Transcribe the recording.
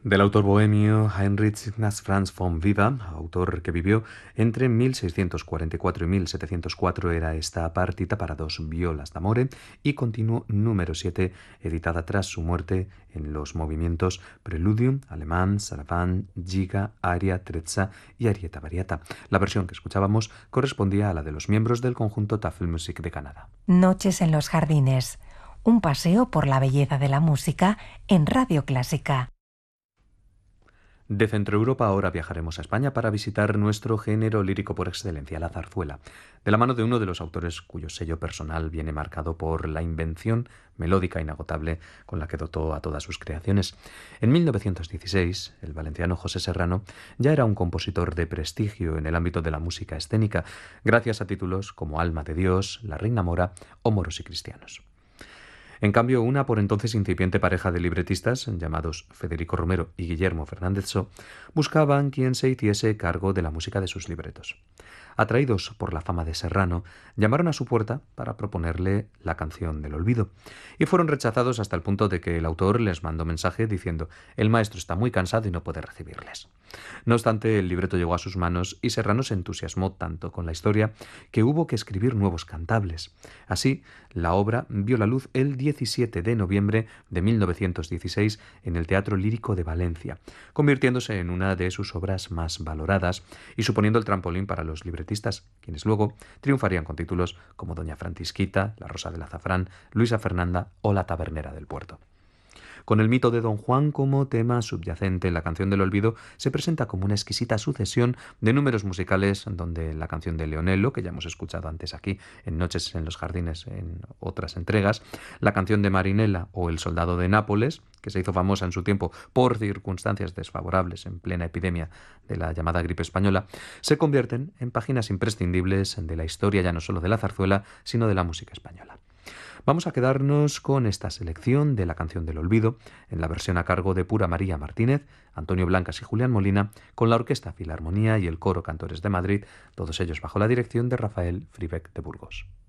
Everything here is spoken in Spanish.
Del autor bohemio Heinrich Ignaz Franz von Viva, autor que vivió entre 1644 y 1704, era esta partita para dos violas d'amore y continuo número 7, editada tras su muerte en los movimientos Preludium, Alemán, Saraband, Giga, Aria, Trezza y Arietta Variata. La versión que escuchábamos correspondía a la de los miembros del conjunto Tafelmusik de Canadá. Noches en los jardines, un paseo por la belleza de la música en Radio Clásica. De Centroeuropa ahora viajaremos a España para visitar nuestro género lírico por excelencia, la zarzuela, de la mano de uno de los autores cuyo sello personal viene marcado por la invención melódica inagotable con la que dotó a todas sus creaciones. En 1916, el valenciano José Serrano ya era un compositor de prestigio en el ámbito de la música escénica, gracias a títulos como Alma de Dios, La Reina Mora o Moros y Cristianos. En cambio, una por entonces incipiente pareja de libretistas, llamados Federico Romero y Guillermo Fernández So, buscaban quien se hiciese cargo de la música de sus libretos. Atraídos por la fama de Serrano, llamaron a su puerta para proponerle la canción del olvido, y fueron rechazados hasta el punto de que el autor les mandó mensaje diciendo: «El maestro está muy cansado y no puede recibirles». No obstante, el libreto llegó a sus manos y Serrano se entusiasmó tanto con la historia que hubo que escribir nuevos cantables. Así, la obra vio la luz el 17 de noviembre de 1916 en el Teatro Lírico de Valencia, convirtiéndose en una de sus obras más valoradas y suponiendo el trampolín para los libretistas, quienes luego triunfarían con títulos como Doña Francisquita, La Rosa del Azafrán, Luisa Fernanda o La Tabernera del Puerto. Con el mito de Don Juan como tema subyacente, la canción del olvido se presenta como una exquisita sucesión de números musicales donde la canción de Leonello, que ya hemos escuchado antes aquí en Noches en los Jardines en otras entregas, la canción de Marinella o El Soldado de Nápoles, que se hizo famosa en su tiempo por circunstancias desfavorables en plena epidemia de la llamada gripe española, se convierten en páginas imprescindibles de la historia ya no solo de la zarzuela, sino de la música española. Vamos a quedarnos con esta selección de la canción del olvido, en la versión a cargo de Pura María Martínez, Antonio Blancas y Julián Molina, con la Orquesta Filarmonía y el Coro Cantores de Madrid, todos ellos bajo la dirección de Rafael Fribeck de Burgos.